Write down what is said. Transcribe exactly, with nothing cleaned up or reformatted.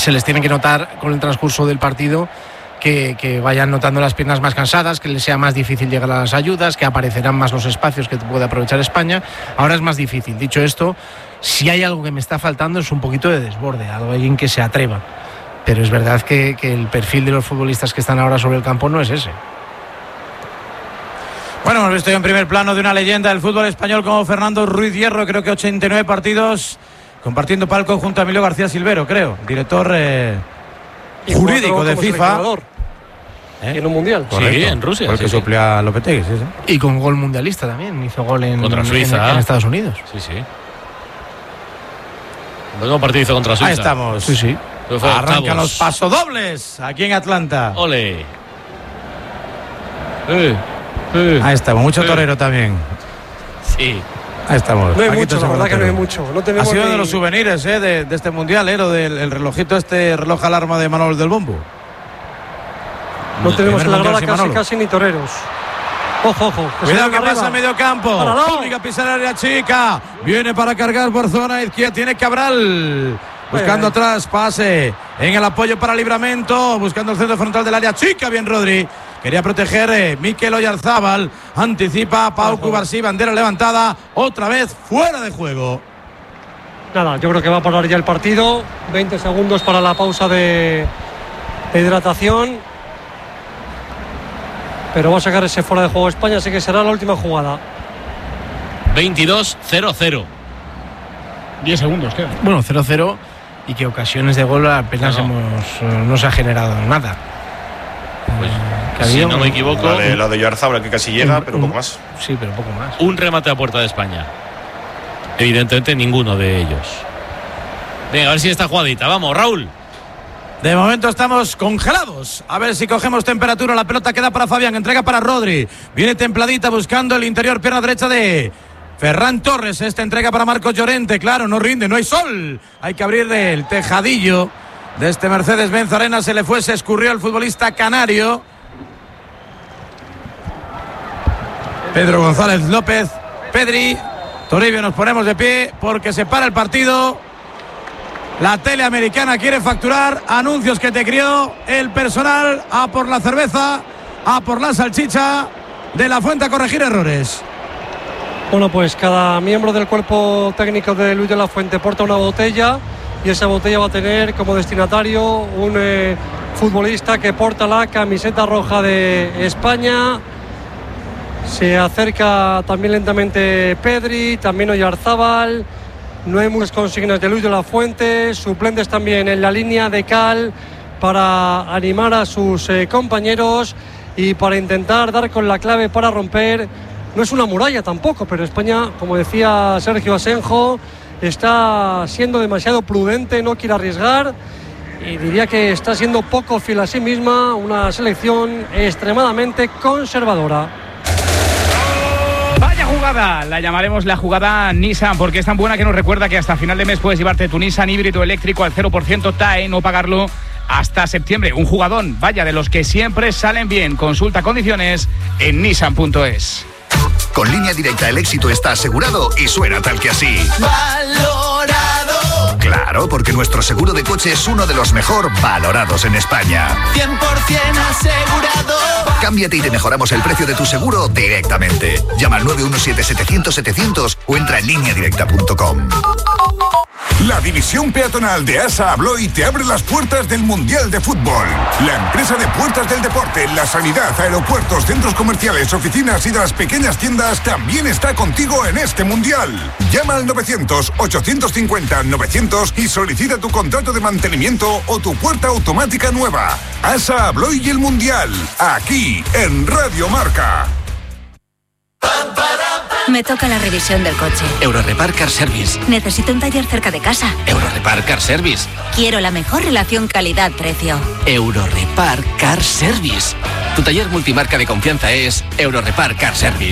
se les tiene que notar con el transcurso del partido que, que vayan notando las piernas más cansadas, que les sea más difícil llegar a las ayudas, que aparecerán más los espacios que puede aprovechar España. Ahora es más difícil. Dicho esto, si hay algo que me está faltando es un poquito de desborde, algo alguien que se atreva. Pero es verdad que, que el perfil de los futbolistas que están ahora sobre el campo no es ese. Bueno, hemos visto ya en primer plano de una leyenda del fútbol español como Fernando Ruiz Hierro, creo que ochenta y nueve partidos compartiendo palco junto a Emilio García Silvero, creo, director eh, jurídico de FIFA. ¿Eh? En un mundial. Correcto. Sí, en Rusia. Porque sí, suplía a Lopetegui, sí, sí. Y con gol mundialista también, hizo gol en, contra Suiza. en, en Estados Unidos. Sí, sí. Luego partido hizo contra Suiza. Ahí estamos. Sí, sí. Arrancan los pasodobles aquí en Atlanta. Ole. Eh, eh, Ahí estamos, mucho eh. torero también. Sí. Ahí estamos. No hay Aquí mucho, la verdad que no hay mucho. No tenemos ha sido ni... de los souvenirs eh, de, de este mundial, eh, lo del el relojito, este reloj alarma de Manolo del Bombo. No, no tenemos en la grada casi, Manolo. casi ni toreros. Ojo, ojo. Que Cuidado que arriba. pasa a medio campo. Obliga a pisar el área chica. Viene para cargar por zona izquierda. Tiene Cabral. Buscando Bien. atrás, pase en el apoyo para Livramento. Buscando el centro frontal del área chica. Bien Rodri. Quería proteger eh, Mikel Oyarzábal. Anticipa Pau Cubarsí. Bandera levantada. Otra vez fuera de juego. Nada, yo creo que va a parar ya el partido. veinte segundos para la pausa de, de hidratación. Pero va a sacar ese fuera de juego España, así que será la última jugada. veintidós cero cero. diez segundos queda. Bueno, cero cero y que ocasiones de gol apenas no. hemos no se ha generado nada. Pues eh, si no un, me equivoco, La de, la de Oyarzábal que casi llega, un, pero un, poco más. Sí, pero poco más. un remate a puerta de España. Evidentemente ninguno de ellos. Venga, a ver si esta jugadita. Vamos, Raúl. De momento estamos congelados. A ver si cogemos temperatura. La pelota queda para Fabián. Entrega para Rodri. Viene templadita buscando el interior. Pierna derecha de Ferran Torres. Esta entrega para Marcos Llorente. Claro, no rinde, no hay sol. Hay que abrir el tejadillo de este Mercedes-Benz Arena. Se le fue, se escurrió el futbolista canario. Pedro González López. Pedri. Toribio, nos ponemos de pie porque se para el partido. La tele americana quiere facturar. Anuncios que te crió el personal. A por la cerveza, a por la salchicha. De la Fuente a corregir errores. Bueno, pues cada miembro del cuerpo técnico de Luis de la Fuente porta una botella. Y esa botella va a tener como destinatario un eh, futbolista que porta la camiseta roja de España. Se acerca también lentamente Pedri, también Oyarzábal. No hay muchas consignas de Luis de la Fuente. Suplentes también en la línea de cal para animar a sus eh, compañeros y para intentar dar con la clave para romper. No es una muralla tampoco, pero España, como decía Sergio Asenjo, está siendo demasiado prudente, no quiere arriesgar y diría que está siendo poco fiel a sí misma. Una selección extremadamente conservadora. Jugada, la llamaremos la jugada Nissan porque es tan buena que nos recuerda que hasta final de mes puedes llevarte tu Nissan híbrido eléctrico al cero por ciento T A E, no pagarlo hasta septiembre. Un jugadón, vaya, de los que siempre salen bien. Consulta condiciones en nissan punto es. Con Línea Directa el éxito está asegurado y suena tal que así. Valorado. Claro, porque nuestro seguro de coche es uno de los mejor valorados en España. cien por ciento asegurado. Cámbiate y te mejoramos el precio de tu seguro directamente. Llama al nueve uno siete setecientos setecientos o entra en línea directa punto com. La división peatonal de ASA Abloy te abre las puertas del Mundial de Fútbol. La empresa de puertas del deporte, la sanidad, aeropuertos, centros comerciales, oficinas y de las pequeñas tiendas también está contigo en este Mundial. Llama al novecientos, ochocientos cincuenta, novecientos y solicita tu contrato de mantenimiento o tu puerta automática nueva. ASA Abloy y el Mundial, aquí en Radio Marca. Me toca la revisión del coche. Eurorepar Car Service. Necesito un taller cerca de casa. Eurorepar Car Service. Quiero la mejor relación calidad-precio. Eurorepar Car Service. Tu taller multimarca de confianza es Eurorepar Car Service.